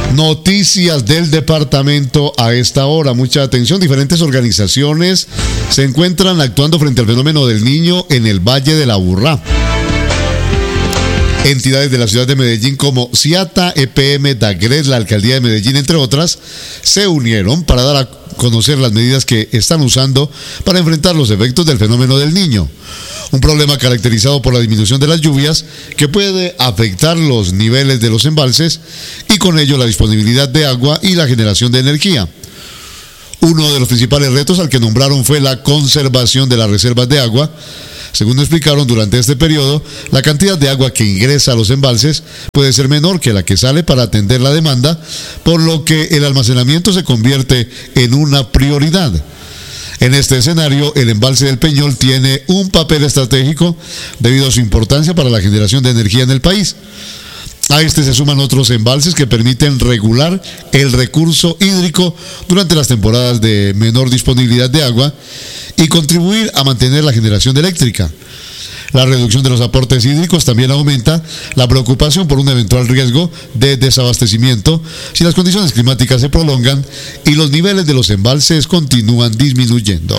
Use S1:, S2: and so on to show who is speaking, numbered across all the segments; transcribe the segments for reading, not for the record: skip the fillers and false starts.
S1: Noticias del departamento a esta hora. Mucha atención. Diferentes organizaciones se encuentran actuando frente al fenómeno del niño en el Valle de la Aburrá. Entidades de la ciudad de Medellín como CIATA, EPM, DAGRES, la alcaldía de Medellín, entre otras, se unieron para dar a conocer las medidas que están usando para enfrentar los efectos del fenómeno del niño. Un problema caracterizado por la disminución de las lluvias que puede afectar los niveles de los embalses y con ello la disponibilidad de agua y la generación de energía. Uno de los principales retos al que nombraron fue la conservación de las reservas de agua. Según explicaron, durante este periodo, la cantidad de agua que ingresa a los embalses puede ser menor que la que sale para atender la demanda, por lo que el almacenamiento se convierte en una prioridad. En este escenario, el embalse del Peñol tiene un papel estratégico debido a su importancia para la generación de energía en el país. A este se suman otros embalses que permiten regular el recurso hídrico durante las temporadas de menor disponibilidad de agua y contribuir a mantener la generación eléctrica. La reducción de los aportes hídricos también aumenta la preocupación por un eventual riesgo de desabastecimiento si las condiciones climáticas se prolongan y los niveles de los embalses continúan disminuyendo.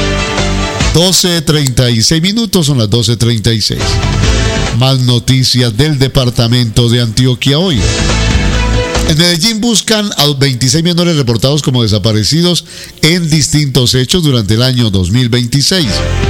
S1: 12:36 minutos, son las 12:36. Más noticias del departamento de Antioquia hoy. En Medellín buscan a 26 menores reportados como desaparecidos en distintos hechos durante el año 2026.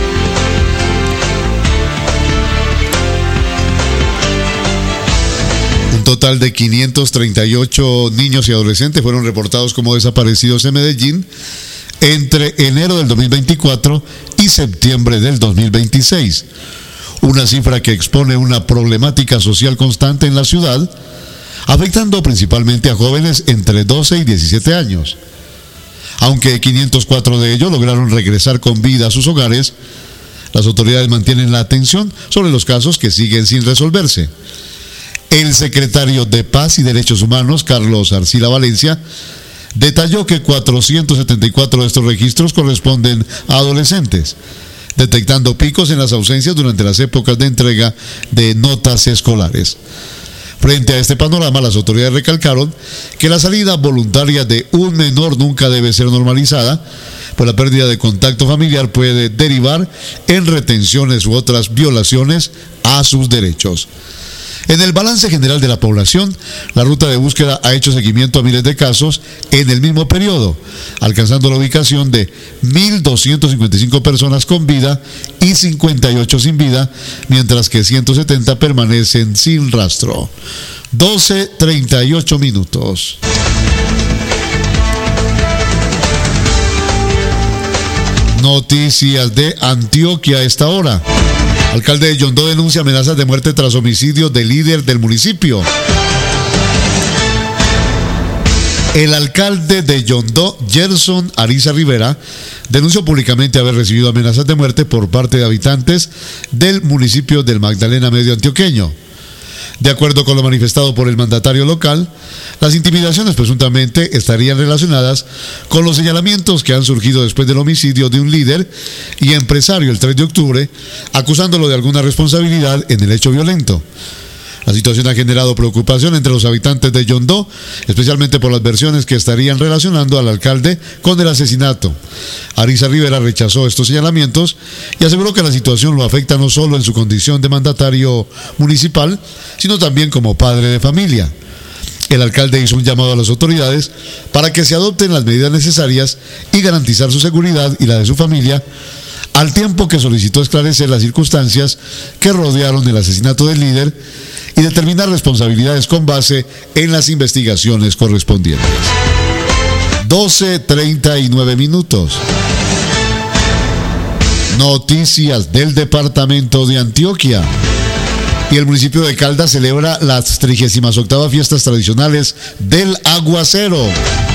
S1: Un total de 538 niños y adolescentes fueron reportados como desaparecidos en Medellín entre enero del 2024 y septiembre del 2026. Una cifra que expone una problemática social constante en la ciudad, afectando principalmente a jóvenes entre 12 y 17 años. Aunque 504 de ellos lograron regresar con vida a sus hogares, las autoridades mantienen la atención sobre los casos que siguen sin resolverse. El secretario de Paz y Derechos Humanos, Carlos Arcila Valencia, detalló que 474 de estos registros corresponden a adolescentes, detectando picos en las ausencias durante las épocas de entrega de notas escolares. Frente a este panorama, las autoridades recalcaron que la salida voluntaria de un menor nunca debe ser normalizada, pues la pérdida de contacto familiar puede derivar en retenciones u otras violaciones a sus derechos. En el balance general de la población, la ruta de búsqueda ha hecho seguimiento a miles de casos en el mismo periodo, alcanzando la ubicación de 1.255 personas con vida y 58 sin vida, mientras que 170 permanecen sin rastro. 12:38 minutos. Noticias de Antioquia a esta hora. Alcalde de Yondó denuncia amenazas de muerte tras homicidio del líder del municipio. El alcalde de Yondó, Gerson Ariza Rivera, denunció públicamente haber recibido amenazas de muerte por parte de habitantes del municipio del Magdalena Medio antioqueño. De acuerdo con lo manifestado por el mandatario local, las intimidaciones presuntamente estarían relacionadas con los señalamientos que han surgido después del homicidio de un líder y empresario el 3 de octubre, acusándolo de alguna responsabilidad en el hecho violento. La situación ha generado preocupación entre los habitantes de Yondó, especialmente por las versiones que estarían relacionando al alcalde con el asesinato. Ariza Rivera rechazó estos señalamientos y aseguró que la situación lo afecta no solo en su condición de mandatario municipal, sino también como padre de familia. El alcalde hizo un llamado a las autoridades para que se adopten las medidas necesarias y garantizar su seguridad y la de su familia, al tiempo que solicitó esclarecer las circunstancias que rodearon el asesinato del líder y determinar responsabilidades con base en las investigaciones correspondientes. 12:39 minutos. Noticias del departamento de Antioquia. Y el municipio de Caldas celebra las 38ª fiestas tradicionales del aguacero.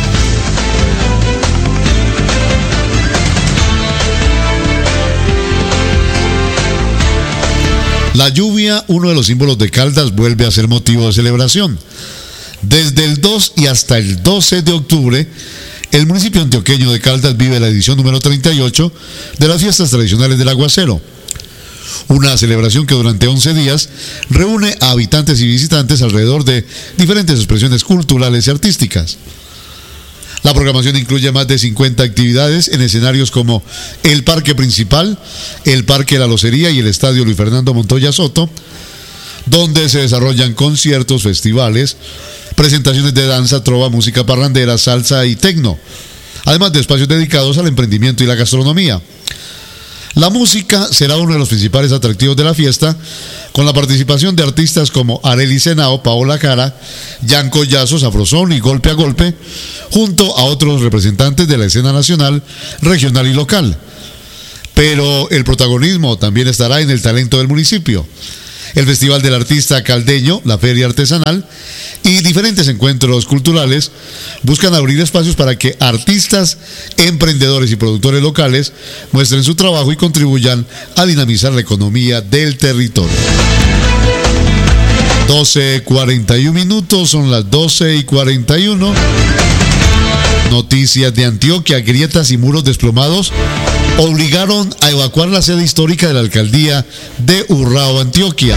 S1: La lluvia, uno de los símbolos de Caldas, vuelve a ser motivo de celebración. Desde el 2 y hasta el 12 de octubre, el municipio antioqueño de Caldas vive la edición número 38 de las fiestas tradicionales del aguacero. Una celebración que durante 11 días reúne a habitantes y visitantes alrededor de diferentes expresiones culturales y artísticas. La programación incluye más de 50 actividades en escenarios como el Parque Principal, el Parque La Locería y el Estadio Luis Fernando Montoya Soto, donde se desarrollan conciertos, festivales, presentaciones de danza, trova, música parrandera, salsa y tecno, además de espacios dedicados al emprendimiento y la gastronomía. La música será uno de los principales atractivos de la fiesta, con la participación de artistas como Arely Senao, Paola Jara, Jan Collazo, Sabrosón y Golpe a Golpe, junto a otros representantes de la escena nacional, regional y local. Pero el protagonismo también estará en el talento del municipio. El Festival del Artista Caldeño, la Feria Artesanal y diferentes encuentros culturales buscan abrir espacios para que artistas, emprendedores y productores locales muestren su trabajo y contribuyan a dinamizar la economía del territorio. 12:41 minutos, son las 12:41. Noticias de Antioquia: grietas y muros desplomados obligaron a evacuar la sede histórica de la alcaldía de Urrao, Antioquia.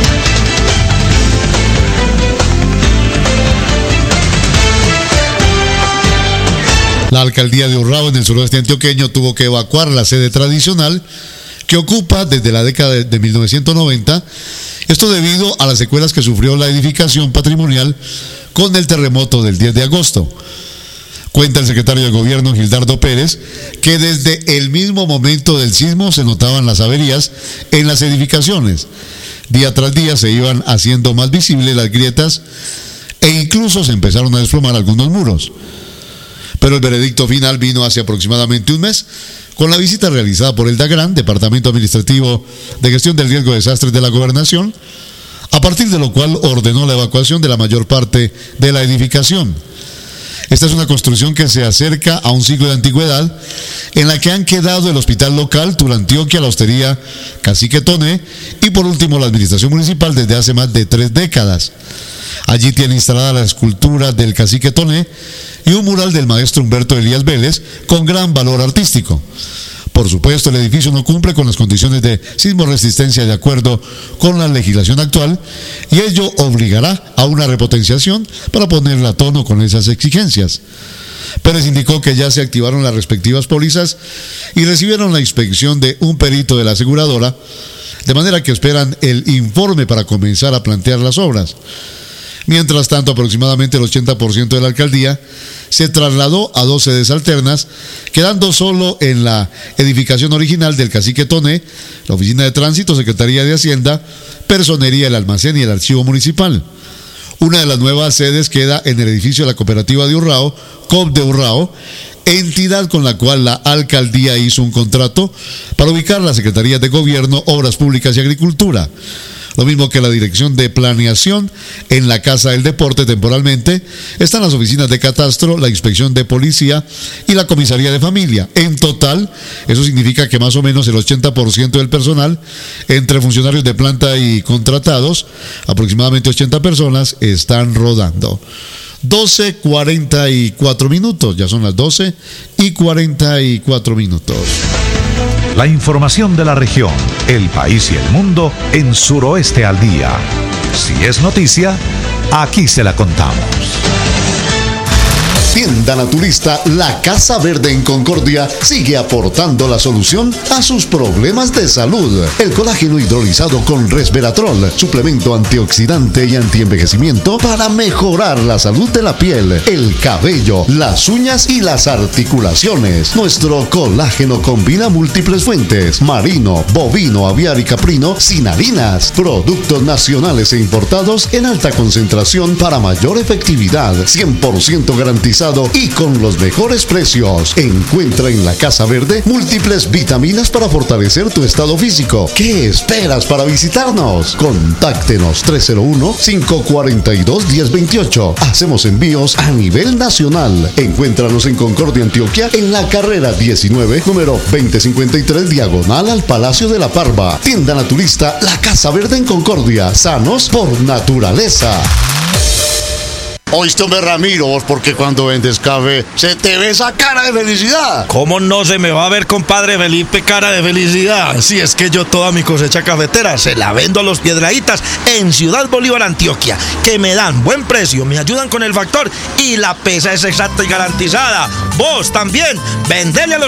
S1: La alcaldía de Urrao, en el suroeste antioqueño, tuvo que evacuar la sede tradicional que ocupa desde la década de 1990, esto debido a las secuelas que sufrió la edificación patrimonial con el terremoto del 10 de agosto. Cuenta el secretario de Gobierno, Gildardo Pérez, que desde el mismo momento del sismo se notaban las averías en las edificaciones. Día tras día se iban haciendo más visibles las grietas e incluso se empezaron a desplomar algunos muros. Pero el veredicto final vino hace aproximadamente un mes, con la visita realizada por el DAGRAN, Departamento Administrativo de Gestión del Riesgo de Desastres de la Gobernación, a partir de lo cual ordenó la evacuación de la mayor parte de la edificación. Esta es una construcción que se acerca a un siglo de antigüedad, en la que han quedado el hospital local, Turantioquia, la hostería Cacique Toné y por último la administración municipal desde hace más de 3 décadas. Allí tiene instalada la escultura del Cacique Toné y un mural del maestro Humberto Elías Vélez con gran valor artístico. Por supuesto, el edificio no cumple con las condiciones de sismoresistencia de acuerdo con la legislación actual y ello obligará a una repotenciación para ponerla a tono con esas exigencias. Pérez indicó que ya se activaron las respectivas pólizas y recibieron la inspección de un perito de la aseguradora, de manera que esperan el informe para comenzar a plantear las obras. Mientras tanto, aproximadamente el 80% de la alcaldía se trasladó a 2 sedes alternas, quedando solo en la edificación original del Cacique Toné, la Oficina de Tránsito, Secretaría de Hacienda, Personería, el Almacén y el Archivo Municipal. Una de las nuevas sedes queda en el edificio de la Cooperativa de Urrao, COP de Urrao, entidad con la cual la alcaldía hizo un contrato para ubicar las Secretarías de Gobierno, Obras Públicas y Agricultura. Lo mismo que la Dirección de Planeación. En la Casa del Deporte temporalmente están las oficinas de Catastro, la Inspección de Policía y la Comisaría de Familia. En total, eso significa que más o menos el 80% del personal, entre funcionarios de planta y contratados, aproximadamente 80 personas, están rodando. 12:44 minutos, ya son las 12:44 minutos.
S2: La información de la región, el país y el mundo en Suroeste al Día. Si es noticia, aquí se la contamos.
S3: Tienda naturista La Casa Verde en Concordia sigue aportando la solución a sus problemas de salud. El colágeno hidrolizado con resveratrol, suplemento antioxidante y antienvejecimiento para mejorar la salud de la piel, el cabello, las uñas y las articulaciones. Nuestro colágeno combina múltiples fuentes: marino, bovino, aviar y caprino, sin harinas. Productos nacionales e importados en alta concentración para mayor efectividad, 100% garantizado y con los mejores precios. Encuentra en La Casa Verde múltiples vitaminas para fortalecer tu estado físico. ¿Qué esperas para visitarnos? Contáctenos 301-542-1028. Hacemos envíos a nivel nacional. Encuéntranos en Concordia, Antioquia, en la carrera 19, número 2053, diagonal al Palacio de la Parva. Tienda naturista La Casa Verde en Concordia. Sanos por naturaleza. Oíste, hombre, Ramiro, vos porque cuando vendes café se te ve esa cara de felicidad.
S4: ¿Cómo no se me va a ver, compadre Felipe, cara de felicidad? Si es que yo toda mi cosecha cafetera se la vendo a los Piedrahítas en Ciudad Bolívar, Antioquia, que me dan buen precio, me ayudan con el factor y la pesa es exacta y garantizada. Vos también, vendele a los